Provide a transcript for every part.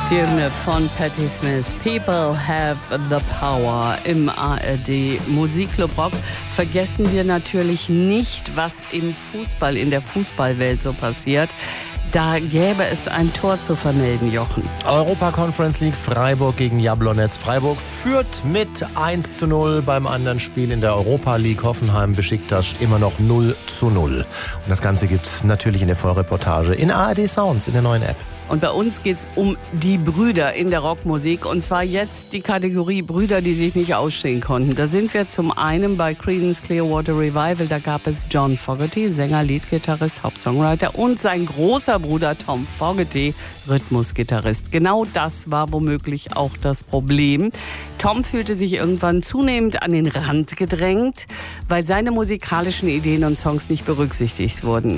Stimme von Patti Smith. People have the power im ARD Musikclub Rock. Vergessen wir natürlich nicht, was im Fußball, in der Fußballwelt so passiert. Da gäbe es ein Tor zu vermelden, Jochen. Europa Conference League, Freiburg gegen Jablonec. Freiburg führt mit 1:0 beim anderen Spiel in der Europa League. Hoffenheim Besiktas immer noch 0:0. Und das Ganze gibt's natürlich in der Vollreportage in ARD Sounds in der neuen App. Und bei uns geht's um die Brüder in der Rockmusik. Und zwar jetzt die Kategorie Brüder, die sich nicht ausstehen konnten. Da sind wir zum einen bei Creedence Clearwater Revival. Da gab es John Fogerty, Sänger, Leadgitarrist, Hauptsongwriter, und sein großer Bruder Tom Fogerty, Rhythmusgitarrist. Genau das war womöglich auch das Problem. Tom fühlte sich irgendwann zunehmend an den Rand gedrängt, weil seine musikalischen Ideen und Songs nicht berücksichtigt wurden.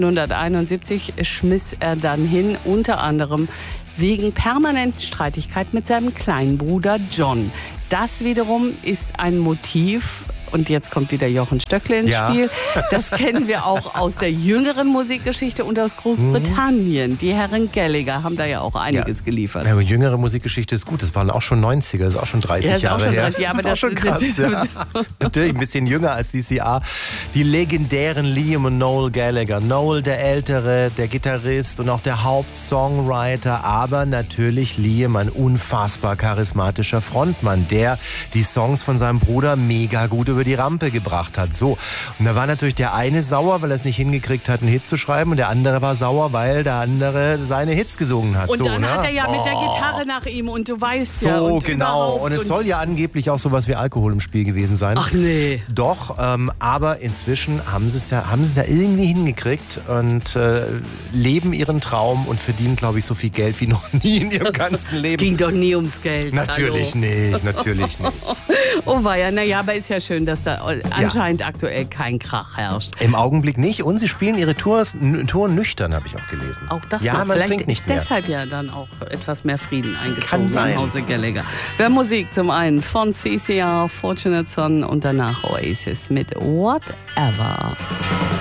1971 schmiss er dann hin, unter anderem wegen permanenten Streitigkeiten mit seinem kleinen Bruder John. Das wiederum ist ein Motiv. Und jetzt kommt wieder Jochen Stöckle ins Spiel. Das kennen wir auch aus der jüngeren Musikgeschichte und aus Großbritannien. Die Herren Gallagher haben da ja auch einiges geliefert. Ja, aber jüngere Musikgeschichte ist gut. Das waren auch schon 90er, das ist auch schon 30 Jahre her. Das ist auch schon krass. Ja. Natürlich ein bisschen jünger als CCR. Die legendären Liam und Noel Gallagher. Noel der Ältere, der Gitarrist und auch der Hauptsongwriter. Aber natürlich Liam, ein unfassbar charismatischer Frontmann, der die Songs von seinem Bruder mega gut über die Rampe gebracht hat. So. Und da war natürlich der eine sauer, weil er es nicht hingekriegt hat, einen Hit zu schreiben, und der andere war sauer, weil der andere seine Hits gesungen hat. Und so, dann hat er ja mit der Gitarre nach ihm, und du weißt so, ja. So, genau. Und es soll ja angeblich auch sowas wie Alkohol im Spiel gewesen sein. Ach nee. Doch, aber inzwischen haben sie es ja irgendwie hingekriegt und leben ihren Traum und verdienen, glaube ich, so viel Geld wie noch nie in ihrem ganzen Leben. Es ging doch nie ums Geld. Natürlich nicht, natürlich nicht. Oh weia, naja, aber ist ja schön, dass da anscheinend aktuell kein Krach herrscht. Im Augenblick nicht, und sie spielen ihre Tours nüchtern, habe ich auch gelesen. Auch das ja, noch. man Vielleicht trinkt nicht mehr. Deshalb ja dann auch etwas mehr Frieden eingezogen Kann sein. im Hause Gallagher. Wir haben Musik zum einen von CCR, Fortunate Son, und danach Oasis mit Whatever.